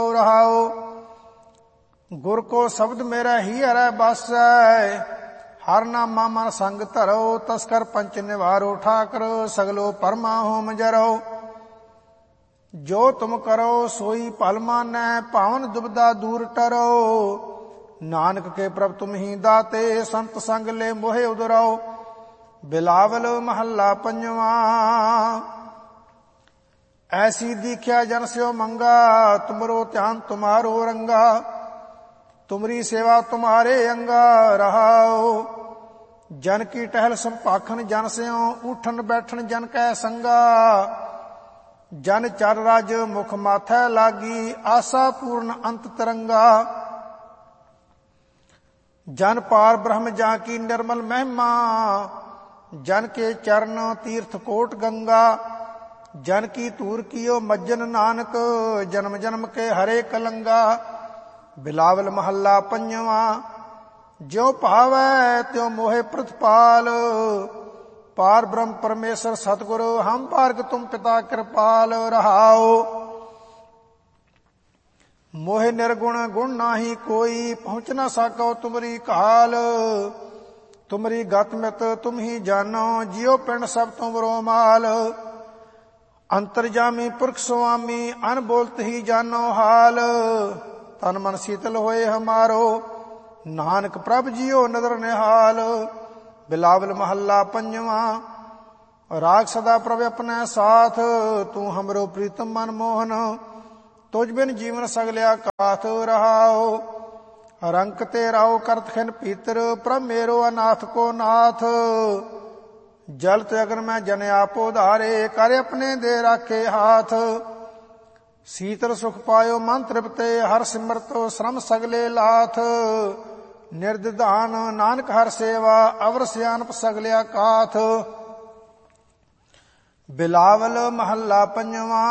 रहाओ। गुर को शब्द मेरा ही हरै बासै, हर नामा मन संग धरो। तस्कर पंच निवारो ठाकर, सगलो परमा होम जरो। जो तुम करो सोई भल मानै, पावन दुबदा दूर टरो। नानक के प्रभ तुम ही दाते, संत संग ले मोहे उदराओ। बिलावल महला पंजवा। ऐसी दीख्या जन स्यो मंगा, तुमरो ध्यान तुम्हारो रंगा। तुमरी सेवा तुम्हारे अंगा रहाओ। जन की टहल संपाखन जन स्यो, उठन बैठन जन कै संगा। जन चर राज मुख माथै लागी, आशा पूर्ण अंत तरंगा। जन पार ब्रह्म जा की निर्मल महिमा, जन के चरण तीर्थ कोट गंगा। जन की तूर कियो मज्जन नानक, जन्म जन्म के हरे कलंगा। बिलावल महला पंजवा। ज्यों भावै त्यों मोहे प्रतिपाल, पार ब्रह्म परमेश्वर सतगुरु, हम पारक तुम पिता कृपाल रहाओ। मोहे निर्गुण गुण नाही कोई, पहुँच न सको तुमरी काल। तुमरी गत मित तुम ही जानो, जियो पिंड सब तुमरो माल। अंतर्जामी पुरख स्वामी, अन बोलत ही जानो हाल। तन मन शीतल होए हमारो, नानक प्रभ जियो नदर निहाल। बिलावल महला पंजवा। राग सदा प्रभ अपने साथ, तू हमरो प्रीतम मन मोहन। तुझ बिन जीवन सगलिया काथ रहाओ। रंक ते राओ करत खिन पीतर, प्रभ मेरो अनाथ को नाथ। जल त्यागन में जन आपो धारे, कर अपने दे राखे हाथ। शीतल सुख पायो मन तृप्ते, हर सिमरतो श्रम सगले लाथ। निर्दिधान नानक हर सेवा, अवर सियानप सगलिया काथ। बिलावल महला पंजवा।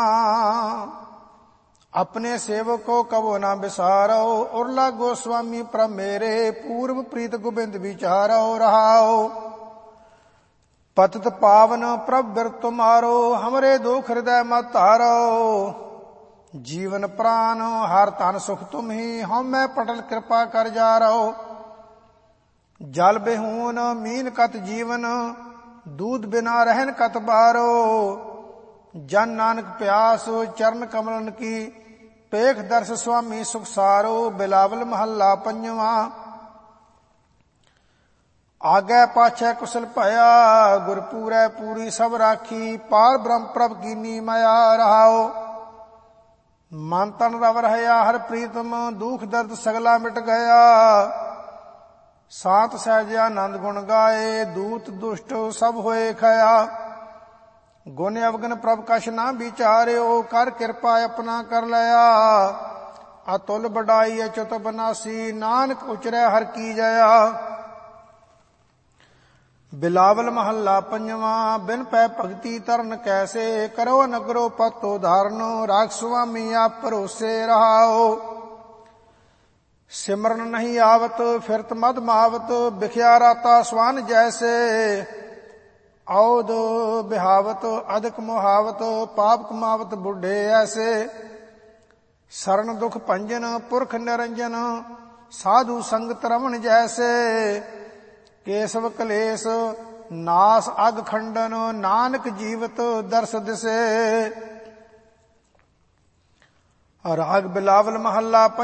अपने सेवको कबो न बिसारो, उर्ला गोस्वामी प्रभ मेरे, पूर्व प्रीत गोबिंद विचारो रहाओ। पतित पावन प्रभ बिरत तुम्हारो, हमरे दुख हृदय मत तारो। जीवन प्राण हर तन सुख तुम ही, हम मैं पटल कृपा कर जा रहो। जल बेहून मीन कत जीवन, दूध बिना रहन कत बारो। जन नानक प्यास चरण कमलन की, पेख दर्श स्वामी सुख सारो। बिलावल महला पंजवा। आगे पाछे कुशल भया, गुरपूरै पूरी सब राखी। पार ब्रह्म प्रभ कीनी माया रहाओ। मन तन रव रहया हर प्रीतम, दुख दर्द सगला मिट गया। सात सहज आनंद गुण गाए, दूत दुष्ट सब होए खया। गुण अवगन प्रभ कछ ना विचार्यो, कर कृपा अपना कर लया। अतुल बड़ाई अच्युत बनासी, नानक उचरै हर की जया। बिलावल महला पंजवा। बिन पै भगति तरन कैसे, करो न करो पतो धारण। राग स्वामी आप भरोसे रहाओ। सिमरन नहीं आवत फिरत मद मावत, बिख्या राता स्वान जैसे। औद बिहावत अधिक मोहावत, पाप कमावत बुढ़े ऐसे। शरण दुख भंजन पुरख निरंजन, साधु संगत रमन जैसे। केशव कलेश नास अग खंडन, नानक जीवत दर्श दिसे। राग बिलावल महला